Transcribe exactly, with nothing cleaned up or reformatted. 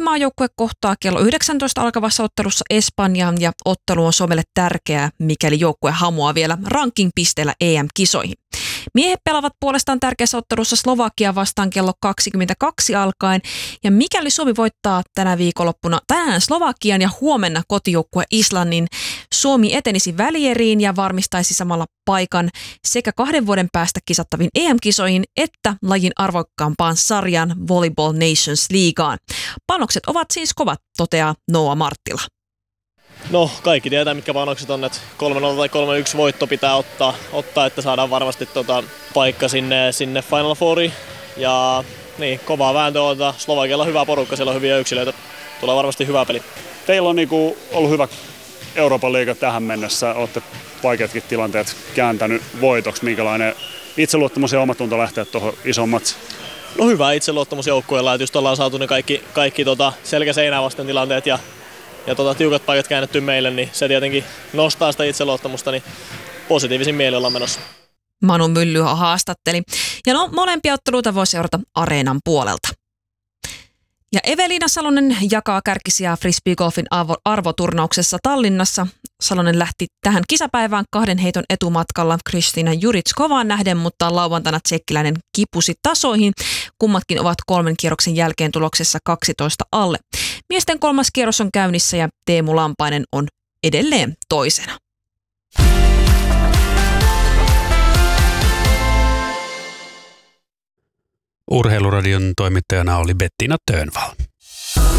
maajoukkue kohtaa kello yhdeksäntoista alkavassa ottelussa Espanjaan ja ottelu on Suomelle tärkeää, mikäli joukkue hamuaa vielä ranking-pisteellä E M-kisoihin. Miehet pelaavat puolestaan tärkeässä ottelussa Slovakia vastaan kello kaksikymmentäkaksi alkaen, ja mikäli Suomi voittaa tänä viikonloppuna tänään Slovakian ja huomenna kotijoukkue Islannin, Suomi etenisi välieriin ja varmistaisi samalla paikan sekä kahden vuoden päästä kisattaviin E M-kisoihin että lajin arvokkaampaan sarjan Volleyball Nations Leagueaan. Panokset ovat siis kovat, toteaa Noa Marttila. No, kaikki tietää, mitkä panokset on, että kolme nolla tai kolme yksi voitto pitää ottaa, ottaa että saadaan varmasti tota, paikka sinne, sinne Final Fouriin. Ja niin, kovaa vääntöä on. Slovakialla on hyvä porukka, siellä on hyviä yksilöitä. Tulee varmasti hyvä peli. Teillä on niinku ollut hyvä Euroopan liiga tähän mennessä. Olette vaikeatkin tilanteet kääntänyt voitoksi. Minkälainen itseluottamus ja omatunto lähteä tuohon isoon matsiin? No hyvä itseluottamus joukkueella, että just ollaan saatu ne kaikki, kaikki tota, selkä seinää vasten tilanteet ja Ja tota, tiukat paikat käännetty meille, niin se tietenkin nostaa sitä itseluottamusta, niin positiivisin mieli ollaan menossa. Manu Myllyha haastatteli. Ja no, molempia otteluita voi seurata Areenan puolelta. Ja Eveliina Salonen jakaa kärkisiä frisbeegolfin arvoturnauksessa Tallinnassa. Salonen lähti tähän kisapäivään kahden heiton etumatkalla Kristina Juritskovan nähden, mutta lauantaina tsekkiläinen kipusi tasoihin. Kummatkin ovat kolmen kierroksen jälkeen tuloksessa kaksitoista alle. Miesten kolmas kierros on käynnissä ja Teemu Lampainen on edelleen toisena. Urheiluradion toimittajana oli Bettina Tönvall.